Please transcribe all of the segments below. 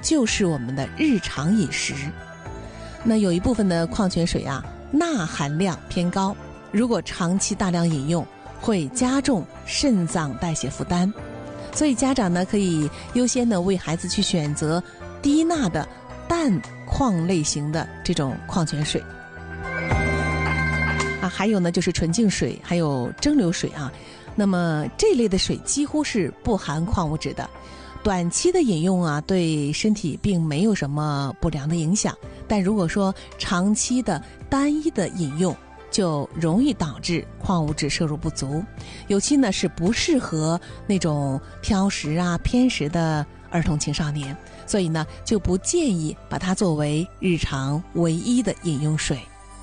就是我们的日常饮食。那有一部分的矿泉水啊，钠含量偏高，如果长期大量饮用，会加重肾脏代谢负担。所以家长呢，可以优先的为孩子去选择低钠的氮矿类型的这种矿泉水。还有呢，就是纯净水，还有蒸馏水啊。那么这类的水几乎是不含矿物质的，短期的饮用啊，对身体并没有什么不良的影响。但如果说长期的单一的饮用，就容易导致矿物质摄入不足，尤其呢是不适合那种挑食啊、偏食的儿童青少年，所以呢就不建议把它作为日常唯一的饮用水。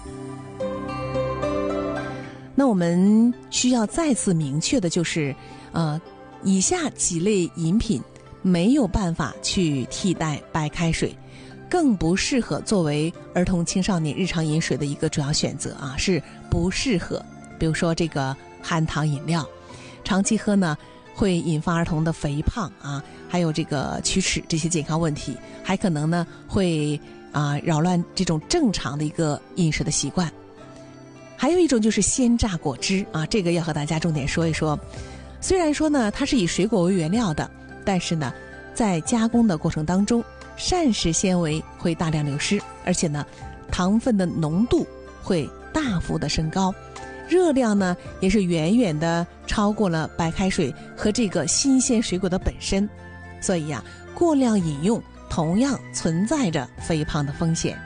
那我们需要再次明确的就是，以下几类饮品没有办法去替代白开水，更不适合作为儿童青少年日常饮水的一个主要选择啊，是不适合。比如说这个含糖饮料，长期喝呢会引发儿童的肥胖啊，还有这个龋齿这些健康问题，还可能呢会扰乱这种正常的一个饮食的习惯。还有一种就是鲜榨果汁啊，这个要和大家重点说一说。虽然说呢它是以水果为原料的，但是呢在加工的过程当中，膳食纤维会大量流失，而且呢糖分的浓度会大幅的升高，热量呢也是远远的超过了白开水和这个新鲜水果的本身。所以过量饮用同样存在着肥胖的风险。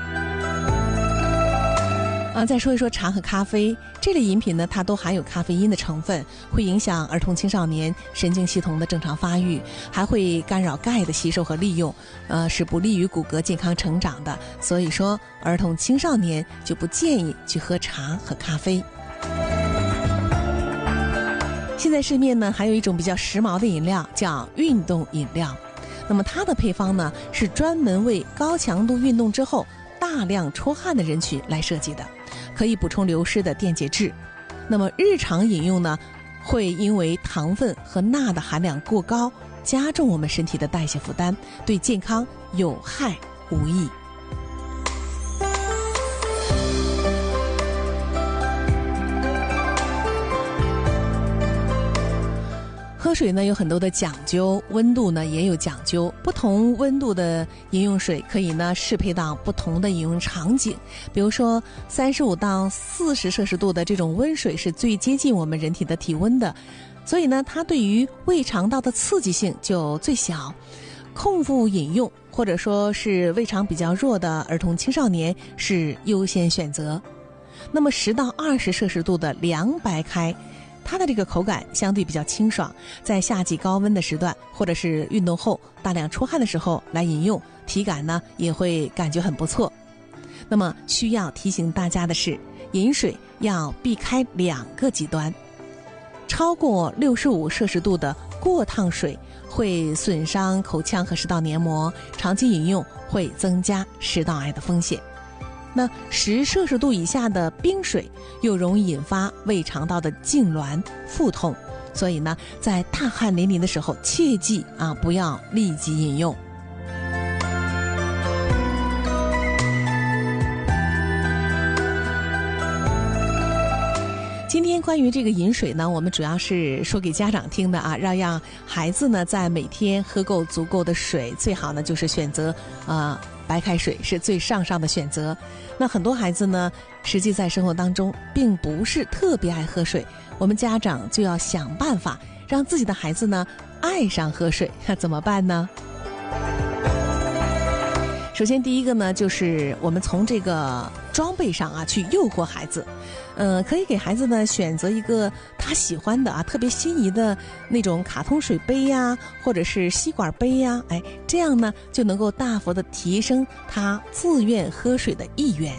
再说一说茶和咖啡这类饮品呢，它都含有咖啡因的成分，会影响儿童青少年神经系统的正常发育，还会干扰钙的吸收和利用，是不利于骨骼健康成长的。所以说儿童青少年就不建议去喝茶和咖啡。现在市面呢还有一种比较时髦的饮料叫运动饮料，那么它的配方呢是专门为高强度运动之后大量出汗的人群来设计的，可以补充流失的电解质。那么日常饮用呢，会因为糖分和钠的含量过高，加重我们身体的代谢负担，对健康有害无益。喝水呢有很多的讲究，温度呢也有讲究，不同温度的饮用水可以呢适配到不同的饮用场景。比如说35到40摄氏度的这种温水是最接近我们人体的体温的，所以呢它对于胃肠道的刺激性就最小。空腹饮用或者说是胃肠比较弱的儿童青少年是优先选择。那么10到20摄氏度的凉白开，它的这个口感相对比较清爽，在夏季高温的时段或者是运动后大量出汗的时候来饮用，体感呢也会感觉很不错。那么需要提醒大家的是，饮水要避开2个极端。超过65摄氏度的过烫水会损伤口腔和食道黏膜，长期饮用会增加食道癌的风险。那10摄氏度以下的冰水又容易引发胃肠道的痉挛、腹痛，所以呢，在大汗淋漓的时候，切记不要立即饮用。今天关于这个饮水呢，我们主要是说给家长听的让孩子呢在每天喝够足够的水，最好呢就是选择白开水是最上的选择。那很多孩子呢，实际在生活当中并不是特别爱喝水，我们家长就要想办法让自己的孩子呢爱上喝水。那怎么办呢？首先第一个呢，就是我们从这个装备上去诱惑孩子。可以给孩子呢选择一个他喜欢的特别心仪的那种卡通水杯呀，或者是吸管杯呀，这样呢就能够大幅的提升他自愿喝水的意愿。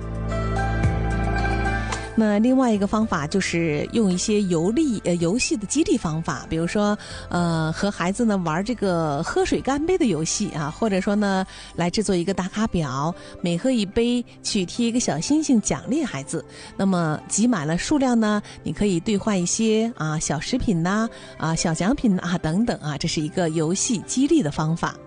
那另外一个方法就是用一些游戏的激励方法，比如说和孩子呢玩这个喝水干杯的游戏或者说呢来制作一个打卡表，每喝一杯去贴一个小星星奖励孩子。那么集满了数量呢，你可以兑换一些小食品小奖品等这是一个游戏激励的方法。